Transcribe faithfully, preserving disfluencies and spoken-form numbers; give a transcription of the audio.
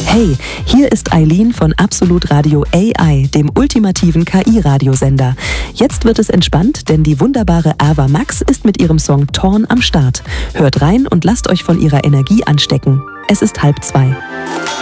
Hey, hier ist Eileen von Absolut Radio A I, dem ultimativen K I-Radiosender. Jetzt wird es entspannt, denn die wunderbare Ava Max ist mit ihrem Song Torn am Start. Hört rein und lasst euch von ihrer Energie anstecken. Es ist halb zwei.